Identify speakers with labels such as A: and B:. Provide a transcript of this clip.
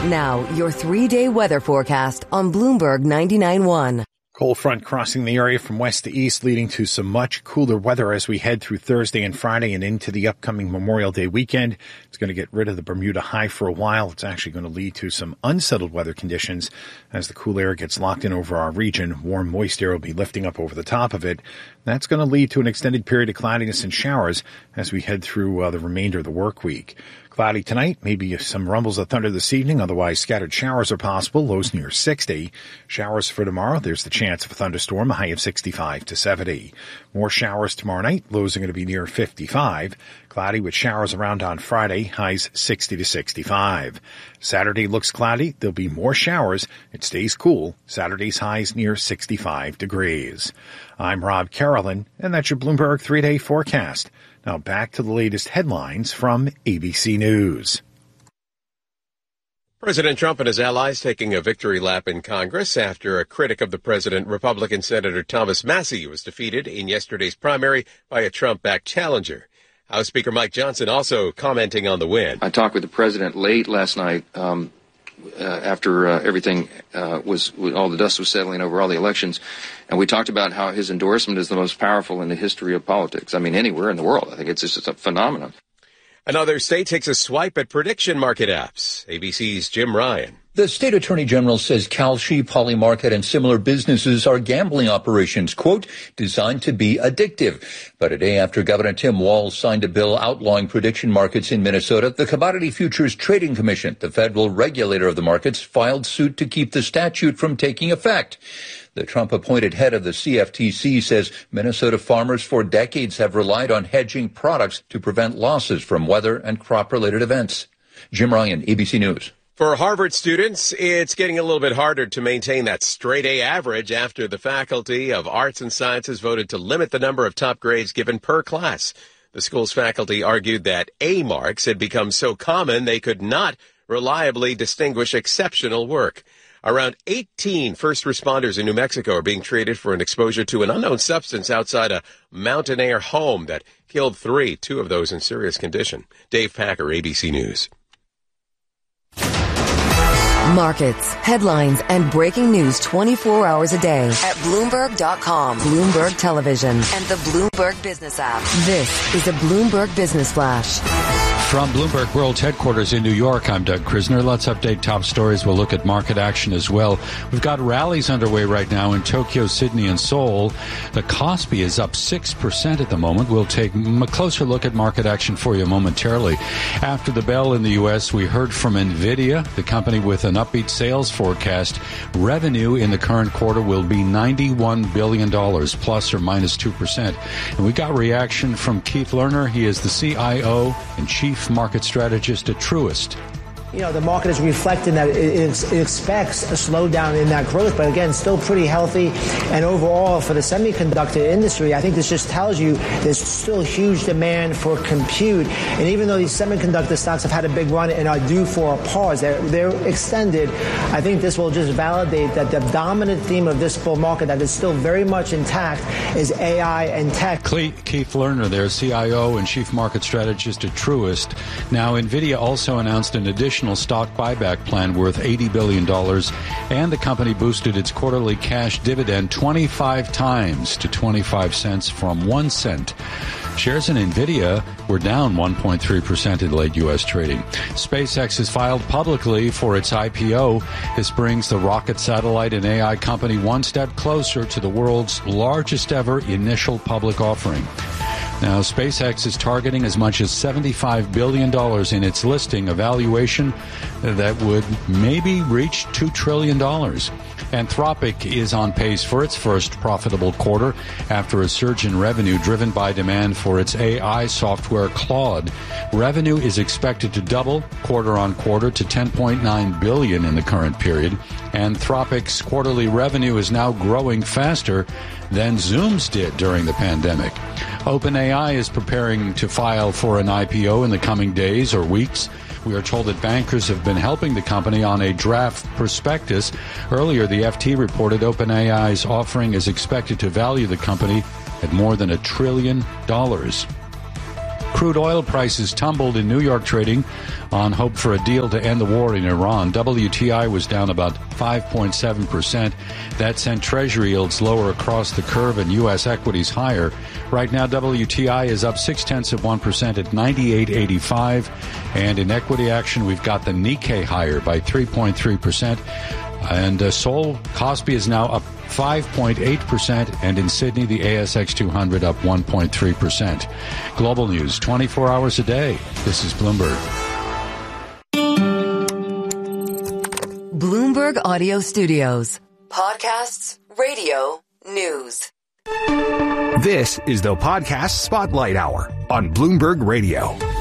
A: Now, your 3-day weather forecast on Bloomberg 99.1.
B: Cold front crossing the area from west to east, leading to some much cooler weather as we head through Thursday and Friday and into the upcoming Memorial Day weekend. It's going to get rid of the Bermuda high for a while. It's actually going to lead to some unsettled weather conditions as the cool air gets locked in over our region. Warm, moist air will be lifting up over the top of it. That's going to lead to an extended period of cloudiness and showers as we head through the remainder of the work week. Cloudy tonight, maybe some rumbles of thunder this evening. Otherwise, scattered showers are possible. Lows near 60. Showers for tomorrow. There's the chance of a thunderstorm, a high of 65 to 70. More showers tomorrow night. Lows are going to be near 55. Cloudy with showers around on Friday. Highs 60 to 65. Saturday looks cloudy. There'll be more showers. It stays cool. Saturday's highs near 65 degrees. I'm Rob Carolyn, and that's your Bloomberg 3-day forecast. Now back to the latest headlines from ABC News.
C: President Trump and his allies taking a victory lap in Congress after a critic of the president, Republican Senator Thomas Massie, was defeated in yesterday's primary by a Trump-backed challenger. House Speaker Mike Johnson also commenting on the win.
D: I talked with the president late last night after everything all the dust was settling over all the elections, and we talked about how his endorsement is the most powerful in the history of politics. I mean, anywhere in the world. I think it's just a phenomenon.
C: Another state takes a swipe at prediction market apps. ABC's Jim Ryan.
E: The state attorney general says Kalshi, Polymarket, and similar businesses are gambling operations, quote, designed to be addictive. But a day after Governor Tim Walz signed a bill outlawing prediction markets in Minnesota, the Commodity Futures Trading Commission, the federal regulator of the markets, filed suit to keep the statute from taking effect. The Trump-appointed head of the CFTC says Minnesota farmers for decades have relied on hedging products to prevent losses from weather and crop-related events. Jim Ryan, ABC News.
C: For Harvard students, it's getting a little bit harder to maintain that straight-A average after the Faculty of Arts and Sciences voted to limit the number of top grades given per class. The school's faculty argued that A marks had become so common they could not reliably distinguish exceptional work. Around 18 first responders in New Mexico are being treated for an exposure to an unknown substance outside a Mountain Air home that killed 3, 2 of those in serious condition. Dave Packer, ABC News.
A: Markets, headlines, and breaking news 24 hours a day at Bloomberg.com, Bloomberg Television, and the Bloomberg Business app. This is a Bloomberg Business Flash.
F: From Bloomberg World Headquarters in New York, I'm Doug Krisner. Let's update top stories. We'll look at market action as well. We've got rallies underway right now in Tokyo, Sydney, and Seoul. The Kospi is up 6% at the moment. We'll take a closer look at market action for you momentarily. After the bell in the U.S., we heard from NVIDIA, the company with an upbeat sales forecast. Revenue in the current quarter will be $91 billion, plus or minus 2%. And we got reaction from Keith Lerner. He is the CIO and Chief Market Strategist at Truist.
G: You know, the market is reflecting that it expects a slowdown in that growth, but again, still pretty healthy. And overall, for the semiconductor industry, I think this just tells you there's still huge demand for compute. And even though these semiconductor stocks have had a big run and are due for a pause, they're extended, I think this will just validate that the dominant theme of this bull market that is still very much intact is AI and tech.
F: Keith Lerner there, CIO and Chief Market Strategist at Truist. Now, NVIDIA also announced an additional stock buyback plan worth $80 billion, and the company boosted its quarterly cash dividend 25 times to 25 cents from 1 cent. Shares in NVIDIA were down 1.3% in late U.S. trading. SpaceX has filed publicly for its IPO. This brings the rocket, satellite, and AI company one step closer to the world's largest ever initial public offering. Now, SpaceX is targeting as much as $75 billion in its listing, a valuation that would maybe reach $2 trillion. Anthropic is on pace for its first profitable quarter after a surge in revenue driven by demand for its AI software Claude. Revenue is expected to double quarter on quarter to $10.9 billion in the current period. Anthropic's quarterly revenue is now growing faster than Zoom's did during the pandemic. OpenAI is preparing to file for an IPO in the coming days or weeks. We are told that bankers have been helping the company on a draft prospectus. Earlier, the FT reported OpenAI's offering is expected to value the company at more than $1 trillion. Crude oil prices tumbled in New York trading on hope for a deal to end the war in Iran. WTI was down about 5.7%. That sent Treasury yields lower across the curve and U.S. equities higher. Right now, WTI is up 0.6% at 98.85. And in equity action, we've got the Nikkei higher by 3.3%. And Seoul, Kospi is now up 5.8%, and in Sydney, the ASX 200 up 1.3%. Global news, 24 hours a day. This is Bloomberg.
A: Bloomberg Audio Studios. Podcasts, radio, news.
H: This is the Podcast Spotlight Hour on Bloomberg Radio.